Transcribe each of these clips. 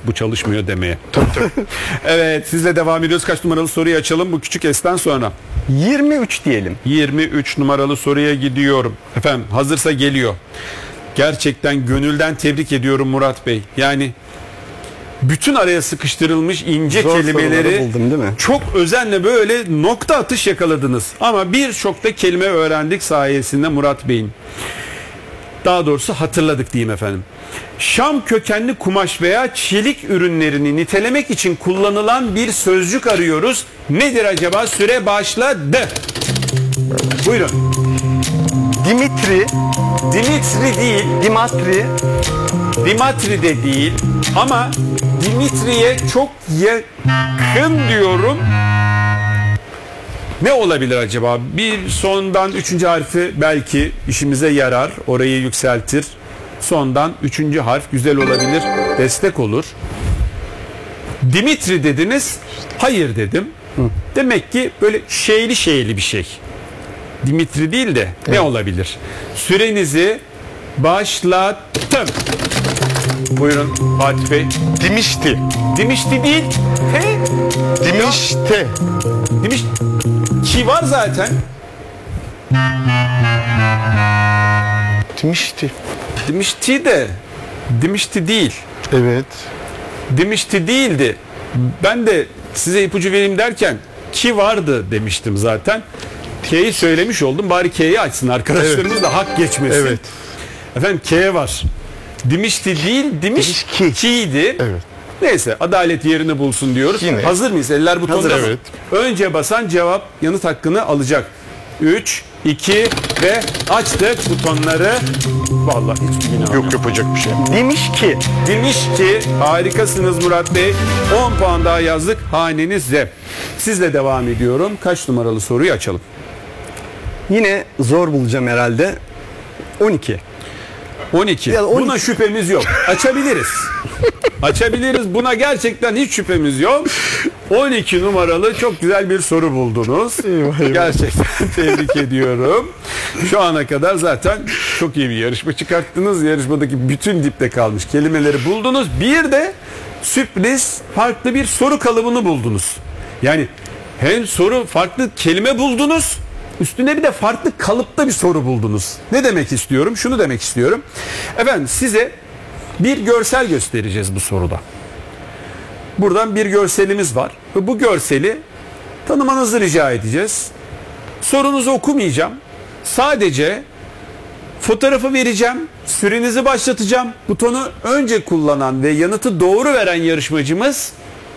bu çalışmıyor demeye. Tabii. Evet, sizle devam ediyoruz. Kaç numaralı soruyu açalım bu küçük S'ten sonra? 23 diyelim. 23 numaralı soruya gidiyorum. Efendim hazırsa geliyor. Gerçekten gönülden tebrik ediyorum Murat Bey. Yani bütün araya sıkıştırılmış ince Zor kelimeleri soruları buldum, değil mi? çok özenle böyle nokta atış yakaladınız. Ama birçok da kelime öğrendik sayesinde Murat Bey'in. Daha doğrusu hatırladık diyeyim efendim. Şam kökenli kumaş veya çelik ürünlerini nitelemek için kullanılan bir sözcük arıyoruz. Nedir acaba? Süre başladı. Buyurun. Dimitri, Dimitri değil, Dimatri, Dimitri de değil ama Dimitri'ye çok yakın diyorum. Ne olabilir acaba? Bir sondan üçüncü harfi belki işimize yarar, orayı yükseltir. Sondan üçüncü harf güzel olabilir, destek olur. Dimitri dediniz, hayır dedim. Demek ki böyle şeyli bir şey. Dimitri değil de ne olabilir? Sürenizi başlattım. Buyurun Fatih Bey. Dimişti. Dimişti değil. Dimişte. Dimiş ki var zaten. Dimişti. Dimişti de Dimişti değil. Evet. Dimişti değildi. Ben de size ipucu vereyim derken ki vardı demiştim zaten. K'yi söylemiş oldum. Bari K'yi açsın arkadaşlarımız da hak geçmesin. Evet. Efendim K var. Dimişti değil, Dimişki. ki'ydi. Evet. Neyse adalet yerini bulsun diyoruz. Yine. Hazır mıyız? Eller butonda. Hazır, mı? evet. Önce basan cevap yanıt hakkını alacak. 3, 2 ve açtık butonları. Vallahi hiç bilmiyorum. Yok yapacak bir şey. demiş ki, Demiş ki harikasınız Murat Bey. 10 puan daha yazdık hanenize. Sizle devam ediyorum. Kaç numaralı soruyu açalım? yine zor bulacağım herhalde. 12. 12. Ya 12. Buna şüphemiz yok. Açabiliriz. Açabiliriz. Buna gerçekten hiç şüphemiz yok. 12 numaralı çok güzel bir soru buldunuz. Gerçekten tebrik ediyorum. Şu ana kadar zaten çok iyi bir yarışma çıkarttınız. Yarışmadaki bütün dipte kalmış kelimeleri buldunuz. Bir de sürpriz farklı bir soru kalıbını buldunuz. Yani hem soru farklı kelime buldunuz. Üstüne bir de farklı kalıpta bir soru buldunuz. Ne demek istiyorum? Şunu demek istiyorum. Efendim size bir görsel göstereceğiz bu soruda. Buradan bir görselimiz var. Ve bu görseli tanımanızı rica edeceğiz. Sorunuzu okumayacağım. Sadece fotoğrafı vereceğim. Sürenizi başlatacağım. Butonu önce kullanan ve yanıtı doğru veren yarışmacımız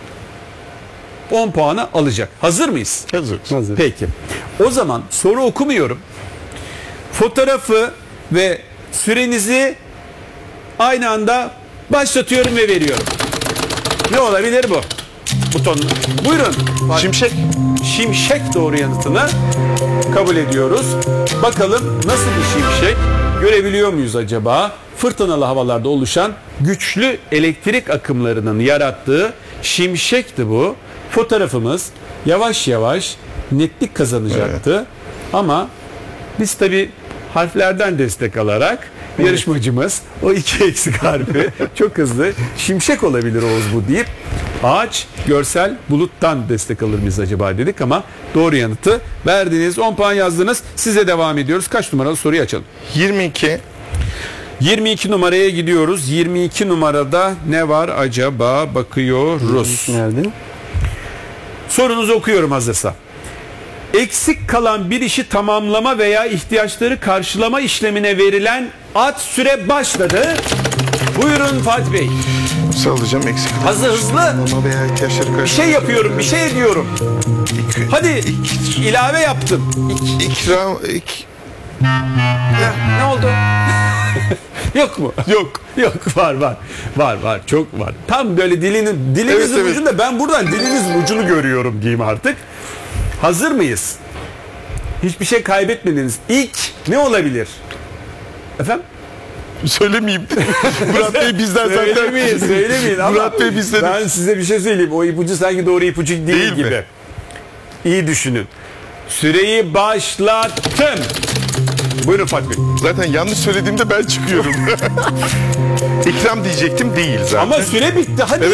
10 puanı alacak. Hazır mıyız? Hazır. Peki. O zaman soru okumuyorum. Fotoğrafı ve sürenizi aynı anda başlatıyorum ve veriyorum. Ne olabilir bu? Buton. Buyurun. Şimşek. Şimşek doğru yanıtını kabul ediyoruz. Bakalım nasıl bir şimşek? Görebiliyor muyuz acaba? Fırtınalı havalarda oluşan güçlü elektrik akımlarının yarattığı şimşekti bu. Fotoğrafımız yavaş yavaş netlik kazanacaktı. Ama biz tabii harflerden destek alarak yarışmacımız o iki eksik harfi çok hızlı şimşek olabilir Oğuz bu deyip ağaç, görsel, buluttan destek alır mıyız acaba dedik ama doğru yanıtı verdiniz. 10 puan yazdınız. Size devam ediyoruz. Kaç numaralı soruyu açalım? 22. 22 numaraya gidiyoruz. 22 numarada ne var acaba? Bakıyoruz. Nerede? Sorunuzu okuyorum hazırsa. Eksik kalan bir işi tamamlama veya ihtiyaçları karşılama işlemine verilen ad süre başladı. Buyurun Fatih Bey. Sağlayacağım eksik. Hızlı hızlı. Ama veya ihtiyaçları Bir karşı. şey yapıyorum, bir şey ediyorum. Hadi ilave yaptım. İkram. Ne oldu? Yok mu? Yok. Yok var çok var. Tam böyle dilinizin Evet. ucunda ben buradan dilinizin ucunu görüyorum diyeyim artık. Hazır mıyız? Hiçbir şey kaybetmediniz. İlk ne olabilir? Efendim? Söylemeyeyim. Murat Bey bizden zaten. Söylemeyin ama Murat Bey bizden. ben size bir şey söyleyeyim. O ipucu sanki doğru ipucu değil Değil mi? gibi. İyi düşünün. Süreyi başlattım. Buyurun Fatih Bey. Zaten yanlış söylediğimde ben çıkıyorum. İkram diyecektim değil zaten. Ama süre bitti. Hadi